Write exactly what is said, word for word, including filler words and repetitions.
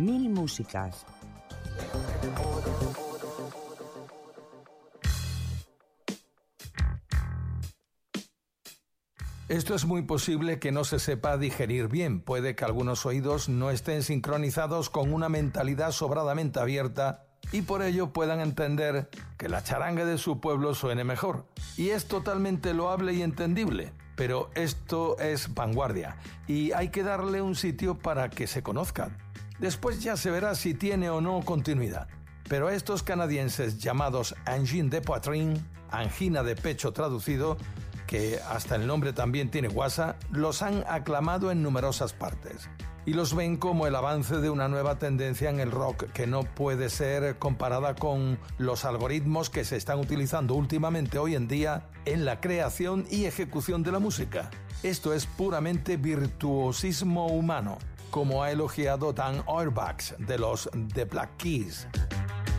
Mil músicas. Esto es muy posible que no se sepa digerir bien. Puede que algunos oídos no estén sincronizados con una mentalidad sobradamente abierta y por ello puedan entender que la charanga de su pueblo suene mejor. Y es totalmente loable y entendible, pero esto es vanguardia y hay que darle un sitio para que se conozca. Después ya se verá si tiene o no continuidad. Pero estos canadienses llamados angine de poitrine, angina de pecho traducido, que hasta el nombre también tiene guasa, los han aclamado en numerosas partes. Y los ven como el avance de una nueva tendencia en el rock que no puede ser comparada con los algoritmos que se están utilizando últimamente hoy en día en la creación y ejecución de la música. Esto es puramente virtuosismo humano, como ha elogiado Dan Auerbach de los The Black Keys.